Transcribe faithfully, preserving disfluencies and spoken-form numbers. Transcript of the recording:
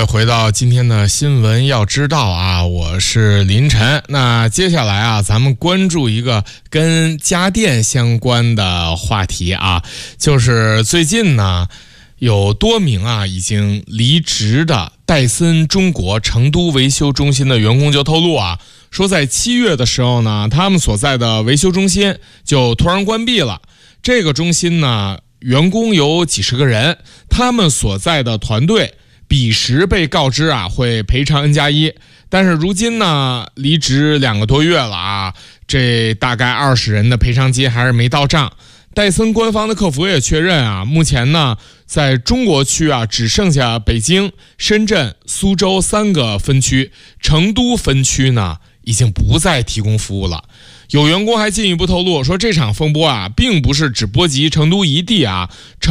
回到今天的新闻要知道啊，我是林晨。那接下来啊，咱们关注一个跟家电相关的话题啊，就是最近呢，有多名啊已经离职的戴森中国成都维修中心的员工就透露啊，说在七月的时候呢，他们所在的维修中心就突然关闭了。这个中心呢，员工有几十个人，他们所在的团队彼时被告知啊会赔偿 N 加一，但是如今呢离职两个多月了啊，这大概二十人的赔偿金还是没到账。戴森官方的客服也确认啊，目前呢在中国区啊只剩下北京、深圳、苏州三个分区，成都分区呢已经不再提供服务了。有员工还进一步透露说，这场风波啊并不是只波及成都一地啊。